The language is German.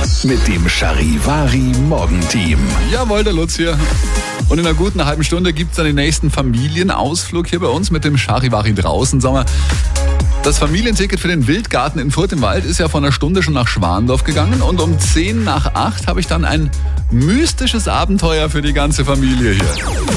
mit dem Charivari Morgenteam. Jawohl, der Lutz hier. Und in einer guten halben Stunde gibt es dann den nächsten Familienausflug hier bei uns mit dem Charivari draußen. Sagen wir, das Familienticket für den Wildgarten in Furth im Wald ist ja vor einer Stunde schon nach Schwandorf gegangen. Und um 7:50 habe ich dann ein mystisches Abenteuer für die ganze Familie hier.